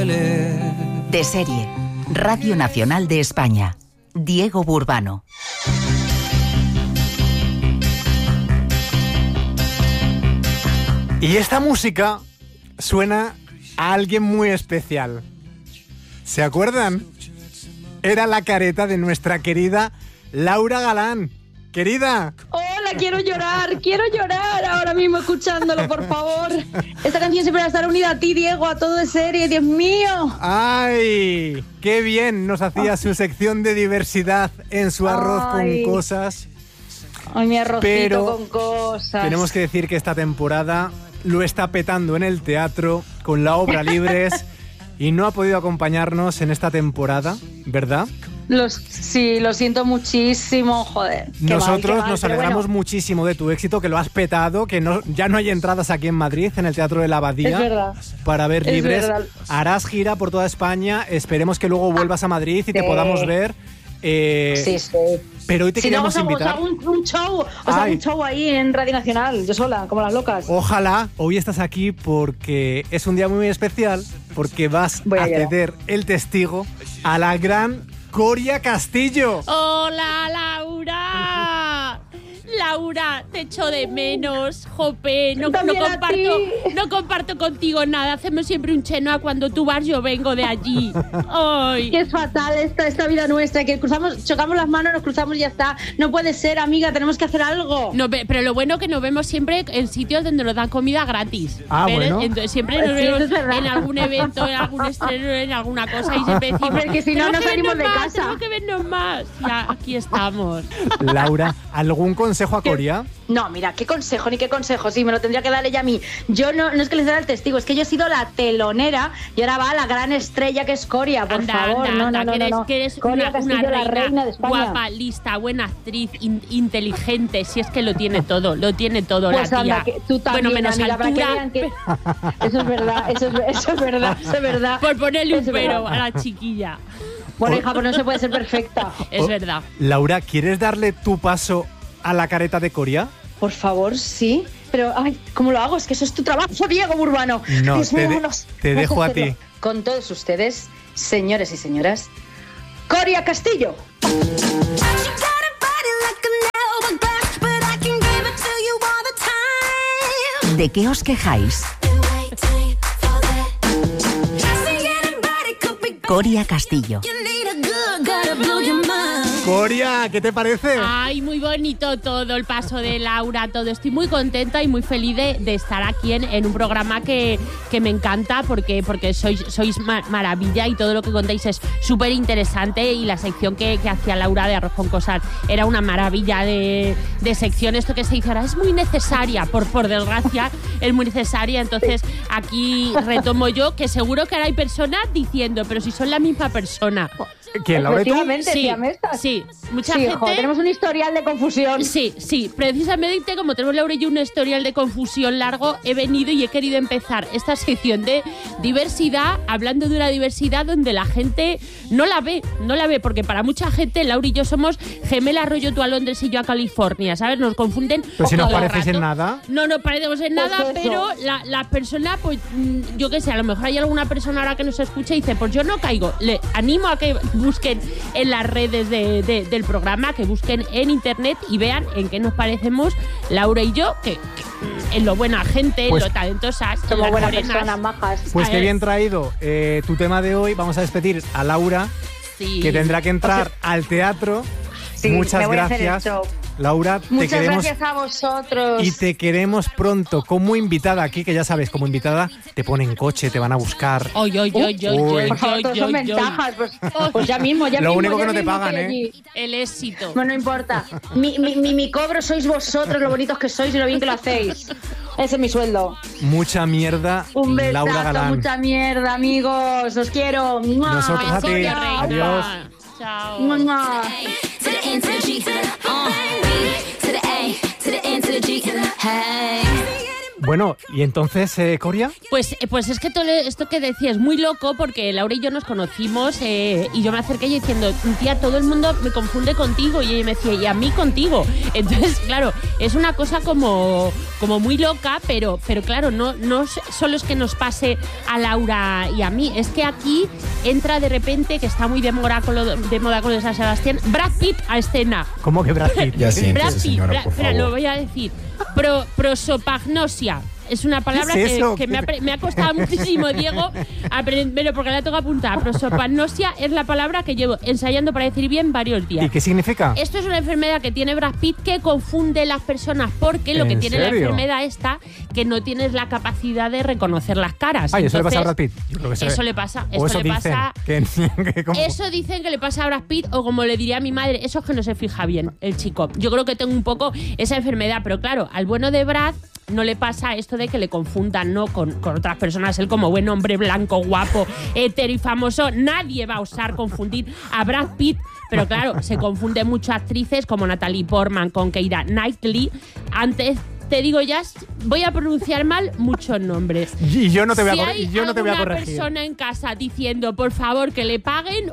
duele. De serie, Radio Nacional de España. Diego Burbano. Y esta música suena a alguien muy especial. ¿Se acuerdan? Era la careta de nuestra querida Laura Galán. Querida. Hola, quiero llorar ahora mismo escuchándolo, por favor. Esta canción siempre va a estar unida a ti, Diego, a todo de serie, Dios mío. ¡Ay! ¡Qué bien nos hacía su sección de diversidad en su arroz con cosas! Ay, mi arrocito pero con cosas. Tenemos que decir que esta temporada lo está petando en el teatro con la obra Libres y no ha podido acompañarnos en esta temporada, ¿verdad? Sí, lo siento muchísimo, joder. Nosotros nos alegramos muchísimo de tu éxito, que lo has petado, que ya no hay entradas aquí en Madrid, en el Teatro de la Abadía, es verdad, para ver Libres. Verdad. Harás gira por toda España, esperemos que luego vuelvas a Madrid y te podamos ver. Sí. Pero hoy te queremos invitar. Un show, un show ahí en Radio Nacional, yo sola, como las locas. Ojalá hoy estás aquí porque es un día muy especial, porque vas a ceder el testigo a la gran Coria Castillo. ¡Hola, Laura! Laura, te echo de menos, jope, no comparto contigo nada, hacemos siempre un chenoa, cuando tú vas yo vengo de allí. ¡Ay! Qué es fatal esta vida nuestra, que chocamos las manos, nos cruzamos y ya está. No puede ser, amiga, tenemos que hacer algo. No, pero lo bueno que nos vemos siempre en sitios donde nos dan comida gratis. Bueno. Entonces siempre nos vemos en algún evento, en algún estreno, en alguna cosa y siempre decimos, hombre, que si no salimos de casa. Tenemos que vernos más. Ya, aquí estamos. Laura, ¿algún consejo a Coria? No, mira, qué consejo, sí, me lo tendría que dar ella a mí. Yo no es que les dé el testigo, es que yo he sido la telonera y ahora va la gran estrella que es Coria, por favor. No. Que eres Coria una Castillo, reina, la reina de España. Guapa, lista, buena actriz, inteligente, si es que lo tiene todo, pues la tía. Anda, que tú también, bueno, menos amiga, altura. Para que vean que... Eso es verdad. Por ponerle un pero a la chiquilla. Bueno, hija, pues no se puede ser perfecta. Es verdad. Laura, ¿quieres darle tu paso a la careta de Coria? Por favor, sí. Pero, ¿cómo lo hago? Es que eso es tu trabajo, Diego Burbano. No, te dejo a ti. Con todos ustedes, señores y señoras, Coria Castillo. ¿De qué os quejáis? Coria Castillo. Coria, ¿qué te parece? Ay, muy bonito todo, el paso de Laura, todo. Estoy muy contenta y muy feliz de estar aquí en un programa que me encanta porque sois maravilla y todo lo que contáis es súper interesante y la sección que hacía Laura de Arroz con Cosas era una maravilla de sección. Esto que se dice ahora es muy necesaria, por desgracia, es muy necesaria. Entonces aquí retomo yo, que seguro que ahora hay personas diciendo, pero si son la misma persona. ¿Quién, Laura? Sí, mucha gente. Joder, tenemos un historial de confusión. Sí, precisamente como tenemos Laura y yo un historial de confusión largo, he venido y he querido empezar esta sección de diversidad, hablando de una diversidad donde la gente no la ve, porque para mucha gente Laura y yo somos gemelas, rollo tú a Londres y yo a California, ¿sabes? Nos confunden. Pero si no pareces en nada. No parecemos en nada, pues pero la persona, pues yo qué sé, a lo mejor hay alguna persona ahora que nos escucha y dice, pues yo no caigo. Le animo a que busquen en las redes del programa, que busquen en internet y vean en qué nos parecemos Laura y yo, que en lo buena gente, pues, en lo talentosas, somos buenas personas, majas. Pues qué bien traído tu tema de hoy. Vamos a despedir a Laura, que tendrá que entrar al teatro. Sí, muchas gracias, Laura. Muchas te queremos, gracias a vosotros. Y te queremos pronto como invitada aquí, que ya sabes, como invitada te ponen coche, te van a buscar. Por favor, todos son ventajas. Pues ya mismo. Lo único que no te pagan, el éxito. Bueno, no importa. Mi cobro sois vosotros, lo bonitos que sois y lo bien que lo hacéis. Ese es mi sueldo. Mucha mierda, un besazo, Laura Galán. Mucha mierda, amigos. Os quiero. Nosotros a ti. Adiós. Chao. Bueno, ¿y entonces, Coria? Pues es que todo esto que decía es muy loco, porque Laura y yo nos conocimos y yo me acerqué y diciendo, tía, todo el mundo me confunde contigo, y ella me decía, y a mí contigo. Entonces, claro, es una cosa como como muy loca, pero claro, no solo es que nos pase a Laura y a mí, es que aquí entra de repente, que está muy de moda con lo de San Sebastián, Brad Pitt a escena. ¿Cómo que Brad Pitt? Ya siéntese, Brad Pitt, señora, por espera, favor. lo voy a decir. Prosopagnosia. Es una palabra ¿Qué es eso? que me ha costado muchísimo, Diego, aprenderlo porque la tengo apuntada. Prosopagnosia es la palabra que llevo ensayando para decir bien varios días. ¿Y qué significa? Esto es una enfermedad que tiene Brad Pitt que confunde las personas, porque lo que ¿En tiene la serio? enfermedad esta, que no tienes la capacidad de reconocer las caras. Ay, eso le pasa a Entonces, Brad Pitt. Yo creo que se Eso ve. le pasa. O Esto eso le dicen, pasa. que como- Eso dicen que le pasa a Brad Pitt, o como le diría a mi madre, eso es que no se fija bien el chico. Yo creo que tengo un poco esa enfermedad, pero claro, al bueno de Brad no le pasa esto de que le confundan, ¿no? con otras personas. Él, como buen hombre blanco, guapo, hetero y famoso, nadie va a osar confundir a Brad Pitt. Pero claro, se confunde mucho actrices como Natalie Portman con Keira Knightley. Antes, te digo ya, voy a pronunciar mal muchos nombres. Y yo no te voy a, Si cor- hay yo no te voy a alguna corregir. persona en casa diciendo, por favor, que le paguen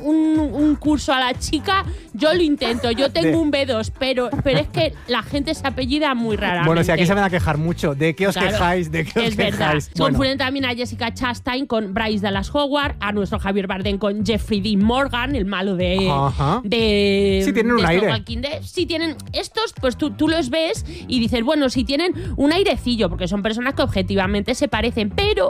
un curso a la chica, yo lo intento. Yo tengo un B2, pero es que la gente se apellida muy raramente. Bueno, si aquí se van a quejar mucho. ¿De qué os Claro, quejáis? ¿De qué os es verdad. quejáis? Bueno, Confunden también a Jessica Chastain con Bryce Dallas Howard, a nuestro Javier Bardem con Jeffrey Dean Morgan, el malo de Ajá. Sí, tienen un de aire. Walking Dead. Sí, tienen estos, pues tú los ves y dices, bueno, sí tienen un airecillo, porque son personas que objetivamente se parecen, pero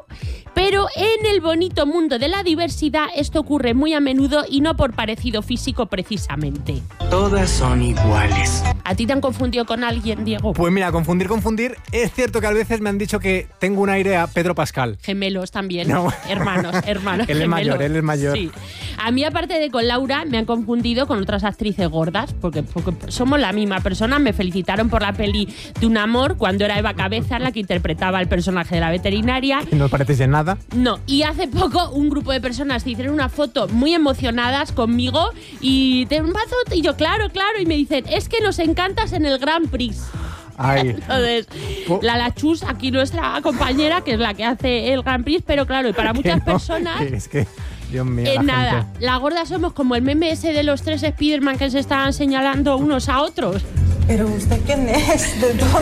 en el bonito mundo de la diversidad esto ocurre muy a menudo y no por parecido físico precisamente. Todas son iguales. ¿A ti te han confundido con alguien, Diego? pues mira, confundir. Es cierto que a veces me han dicho que tengo un aire a Pedro Pascal. Gemelos también. No. Hermanos. Él es gemelos. mayor, él es mayor. Sí. A mí, aparte de con Laura, me han confundido con otras actrices gordas, porque somos la misma persona. Me felicitaron por la peli de Un amor, cuando era Eva Cabeza la que interpretaba el personaje de la veterinaria. Que no pareces de nada. No, y hace poco un grupo de personas se hicieron una foto muy emocionadas conmigo y te un paso, y yo, claro, y me dicen, es que nos encantas en el Grand Prix. Ay. Entonces, la Lachus, aquí nuestra compañera, que es la que hace el Grand Prix, pero claro, y para Que muchas no, personas, que es que, Dios mío, la nada. gente. La gorda somos como el meme ese de los 3 Spiderman que se estaban señalando unos a otros. ¿Pero usted quién es? De todo.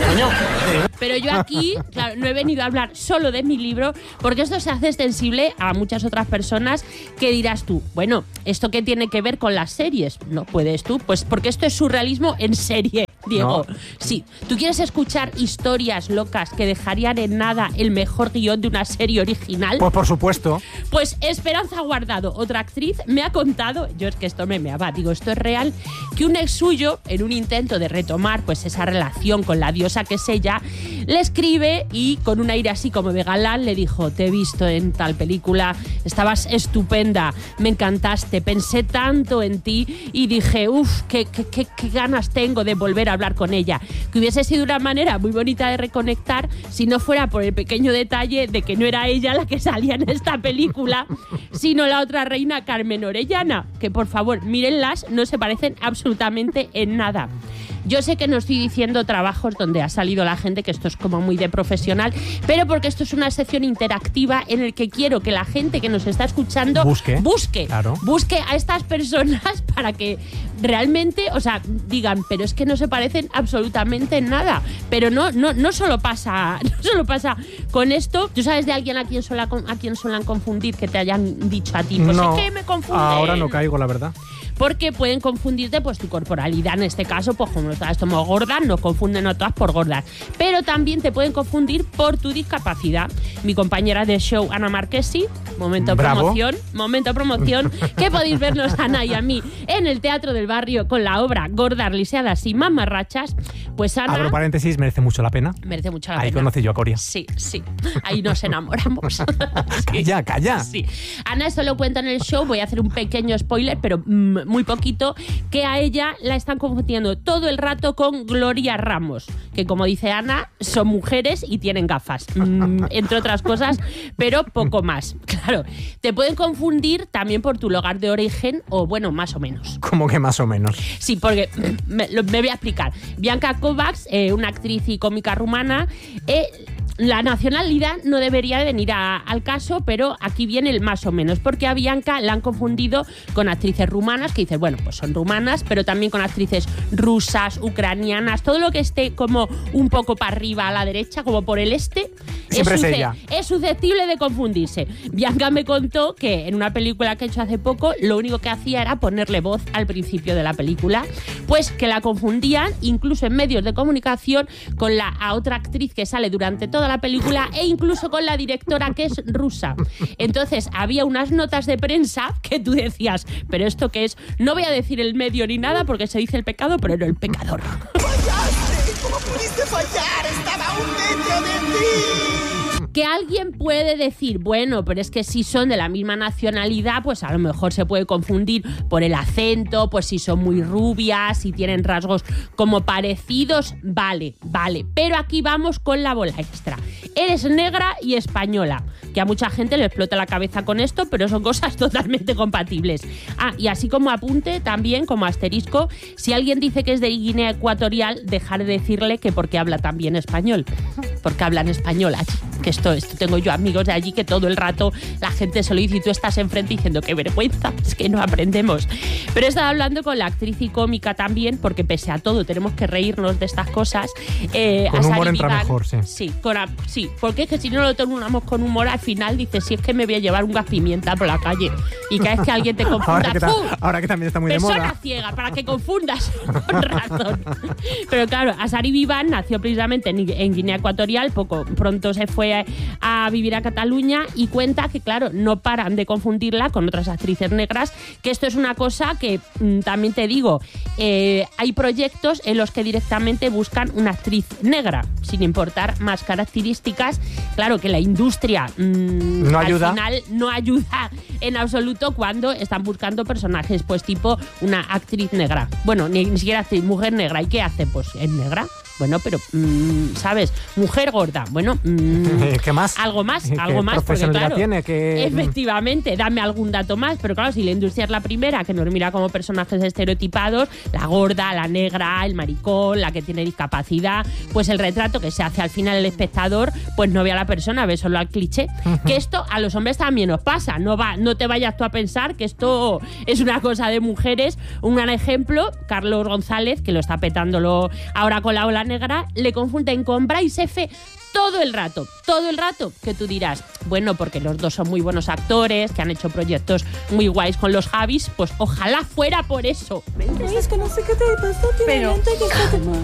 Pero yo aquí, claro, no he venido a hablar solo de mi libro, porque esto se hace extensible a muchas otras personas que dirás tú, bueno, ¿esto qué tiene que ver con las series? No puedes tú, pues porque esto es surrealismo en serie, Diego. No. Sí, ¿tú quieres escuchar historias locas que dejarían en nada el mejor guión de una serie original? Pues por supuesto. Pues Esperanza Guardado, otra actriz, me ha contado, yo es que esto me va, digo, esto es real, que un ex suyo, en un intento de retomar pues esa relación con la diosa que es ella, le escribe y con un aire así como de galán le dijo, te he visto en tal película, estabas estupenda, me encantaste, pensé tanto en ti y dije, uff, qué ganas tengo de volver a hablar con ella. Que hubiese sido una manera muy bonita de reconectar si no fuera por el pequeño detalle de que no era ella la que salía en esta película, sino la otra reina, Carmen Orellana, que por favor, mírenlas, no se parecen absolutamente en nada. Yo sé que no estoy diciendo trabajos donde ha salido la gente, que esto es como muy de profesional, pero porque esto es una sección interactiva en el que quiero que la gente que nos está escuchando busque Claro. a estas personas para que realmente, o sea, digan, pero es que no se parecen absolutamente en nada. Pero no solo pasa con esto. ¿Tú sabes de alguien a quien suelen confundir, que te hayan dicho a ti? Pues No, es que me confunden. ahora no caigo, la verdad. Porque pueden confundirte pues tu corporalidad, en este caso, pues como estás como gorda, nos confunden a todas por gordas. Pero también te pueden confundir por tu discapacidad. Mi compañera de show, Ana Marquesi, momento Bravo. promoción, que podéis vernos a Ana y a mí en el Teatro del Barrio con la obra Gordas, Lisiadas y Mamarrachas. Pues Ana Abro paréntesis, merece mucho la pena. merece mucho la Ahí pena. conocí yo a Coria. Sí, ahí nos enamoramos. Sí. Calla. Sí. Ana, esto lo cuenta en el show, voy a hacer un pequeño spoiler, pero muy poquito, que a ella la están confundiendo todo el rato con Gloria Ramos, que como dice Ana, son mujeres y tienen gafas, entre otras cosas, pero poco más. Claro, te pueden confundir también por tu lugar de origen, o bueno, más o menos. Como que más o menos. Sí, porque me voy a explicar. Bianca Kovacs, una actriz y cómica rumana, la nacionalidad no debería de venir al caso, pero aquí viene el más o menos, porque a Bianca la han confundido con actrices rumanas, que dices, bueno, pues son rumanas, pero también con actrices rusas, ucranianas, todo lo que esté como un poco para arriba a la derecha, como por el este, es susceptible de confundirse. Bianca me contó que en una película que ha hecho hace poco, lo único que hacía era ponerle voz al principio de la película, pues que la confundían, incluso en medios de comunicación, con a otra actriz que sale durante toda la película e incluso con la directora, que es rusa. Entonces había unas notas de prensa que tú decías, ¿pero esto qué es? No voy a decir el medio ni nada porque se dice el pecado, pero no el pecador. ¡Fallaste! ¿Cómo pudiste fallar? ¡Estaba a un metro de ti! Que alguien puede decir, bueno, pero es que si son de la misma nacionalidad, pues a lo mejor se puede confundir por el acento, pues si son muy rubias, si tienen rasgos como parecidos, vale. Pero aquí vamos con la bola extra. Eres negra y española, que a mucha gente le explota la cabeza con esto, pero son cosas totalmente compatibles. Y así como apunte, también como asterisco, si alguien dice que es de Guinea Ecuatorial, dejar de decirle que porque habla también español, porque hablan español allí. Que esto tengo yo amigos de allí que todo el rato la gente se lo dice y tú estás enfrente diciendo qué vergüenza, es que no aprendemos. Pero he estado hablando con la actriz y cómica también, porque pese a todo tenemos que reírnos de estas cosas. Con humor entra mejor, sí. Sí, porque es que si no lo tomamos con humor, al final dices, si es que me voy a llevar un gas pimienta por la calle y cada vez que alguien te confunda, ahora que también está muy de moda. Persona ciega, para que confundas con razón. Pero claro, Asari Vivan nació precisamente en Guinea Ecuatorial, pronto se fue a vivir a Cataluña y cuenta que, claro, no paran de confundirla con otras actrices negras, que esto es una cosa que también te digo, hay proyectos en los que directamente buscan una actriz negra, sin importar más características. Claro que la industria no ayuda. Al final no ayuda en absoluto cuando están buscando personajes, pues tipo una actriz negra. Bueno, ni siquiera actriz, mujer negra. ¿Y qué hace? Pues es negra. Bueno, pero, ¿sabes? Mujer gorda. Bueno, ¿qué más? Algo más, porque claro, tiene que... efectivamente, dame algún dato más, pero claro, si la industria es la primera que nos mira como personajes estereotipados, la gorda, la negra, el maricón, la que tiene discapacidad, pues el retrato que se hace al final el espectador, pues no ve a la persona, ve solo al cliché. Que esto a los hombres también nos pasa, no te vayas tú a pensar que esto es una cosa de mujeres. Un gran ejemplo, Carlos González, que lo está petándolo ahora con la ola negra, le confunden con Bryce F. todo el rato, que tú dirás, bueno, porque los dos son muy buenos actores, que han hecho proyectos muy guays con los Javis, pues ojalá fuera por eso. Es que no sé qué te pasa, tío. Pero,